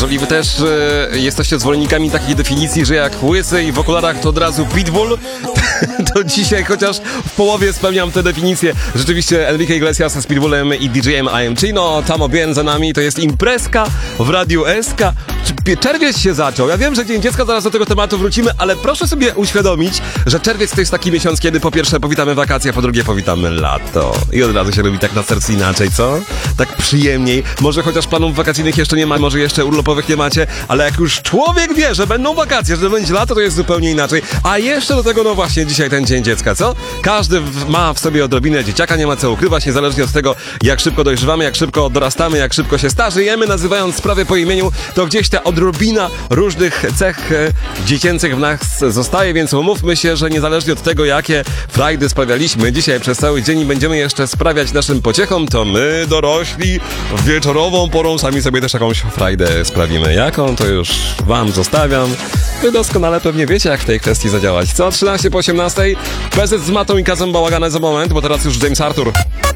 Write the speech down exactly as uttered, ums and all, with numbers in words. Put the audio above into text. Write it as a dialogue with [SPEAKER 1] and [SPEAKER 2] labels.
[SPEAKER 1] Jeżeli wy też e, jesteście zwolennikami takiej definicji, że jak łysy i w okularach to od razu pitbull, to dzisiaj chociaż w połowie spełniam tę definicję. Rzeczywiście Enrique Iglesias z Pitbullem i D J-em I Am Chino, Tamo Bien za nami, to jest imprezka w Radiu S K. Czerwiec się zaczął. Ja wiem, że Dzień Dziecka, zaraz do tego tematu wrócimy, ale proszę sobie uświadomić, że czerwiec to jest taki miesiąc, kiedy po pierwsze powitamy wakacje, a po drugie powitamy lato. I od razu się robi tak na sercu inaczej, co? Tak przyjemniej. Może chociaż planów wakacyjnych jeszcze nie ma, może jeszcze urlopowych nie macie, ale jak już człowiek wie, że będą wakacje, że będzie lato, to jest zupełnie inaczej. A jeszcze do tego, no właśnie, dzisiaj ten Dzień Dziecka, co? Każdy ma w sobie odrobinę dzieciaka, nie ma co ukrywać, niezależnie od tego, jak szybko dojrzewamy, jak szybko dorastamy, jak szybko się starzejemy, nazywając sprawę po imieniu, to gdzieś ta odrobina różnych cech e, dziecięcych w nas zostaje, więc umówmy się, że niezależnie od tego, jakie frajdy sprawialiśmy dzisiaj przez cały dzień i będziemy jeszcze sprawiać naszym pociechom, to my, dorośli, wieczorową porą sami sobie też jakąś frajdę sprawimy. Jaką, to już wam zostawiam. Wy doskonale pewnie wiecie, jak w tej kwestii zadziałać. Co? trzynaście po osiemnastej. P Z z Matą i Kazem Bałaganem za moment, bo teraz już James Arthur.